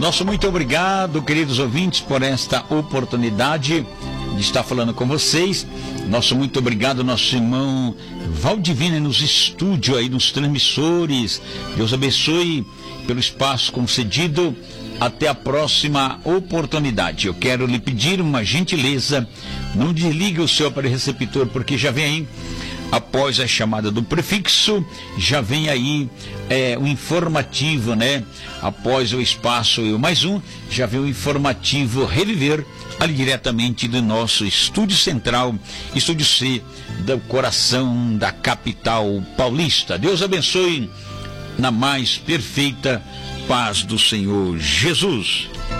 Nosso muito obrigado, queridos ouvintes, por esta oportunidade de estar falando com vocês. Nosso muito obrigado, nosso irmão Valdivino, nos estúdios aí, nos transmissores. Deus abençoe pelo espaço concedido. Até a próxima oportunidade. Eu quero lhe pedir uma gentileza, não desligue o seu aparelho receptor, porque já vem aí, após a chamada do prefixo, já vem aí o informativo, né? Após o espaço Eu Mais Um, já vem o informativo Reviver, ali diretamente do nosso estúdio central, estúdio C, do coração da capital paulista. Deus abençoe na mais perfeita paz do Senhor Jesus.